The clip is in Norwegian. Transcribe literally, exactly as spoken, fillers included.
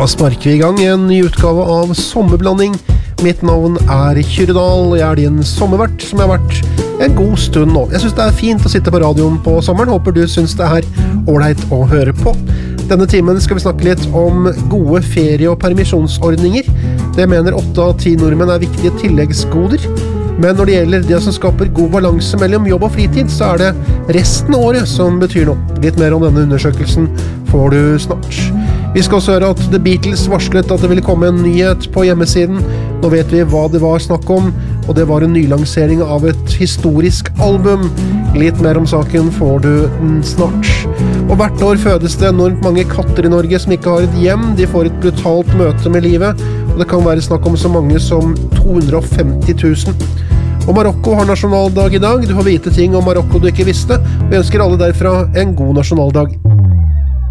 sparker vi i gang en ny utgave av Sommerblanding. Mitt navn er Kyrredal, og jeg er din sommervert som jeg har vært en god stund nå. Jeg synes det er fint å sitte på radioen på sommeren, håper du synes det er ordentlig å høre på. Denne timen skal vi snakke litt om gode ferie- og permisjonsordninger. Det mener åtte av ti nordmenn er viktige tilleggsgoder. Men når det gjelder det som skaper god balanse mellom jobb og fritid, så er det resten av året som betyr noe. Litt mer om denne undersøkelsen får du snart. Vi skal også høre at The Beatles varslet at det ville komme en nyhet på hjemmesiden. Nå vet vi hva det var snakk om, og det var en nylansering av et historisk album. Litt mer om saken får du snart. Og hvert år fødes det enormt mange katter i Norge som ikke har et hjem. De får et brutalt møte med livet, og det kan være snakk om så mange som to hundre og femti tusen. Og Marokko har nasjonaldag i dag. Du får vite ting om Marokko du ikke visste. Vi ønsker alle derfra en god nasjonaldag.